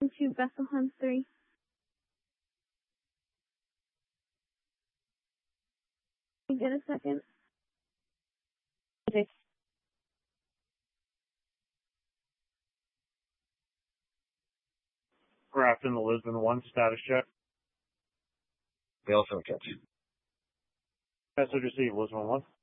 To Bethlehem 3. Can you get a second? Okay. Grafton to Lisbon 1, status check. They also catch. Message received, Lisbon 1.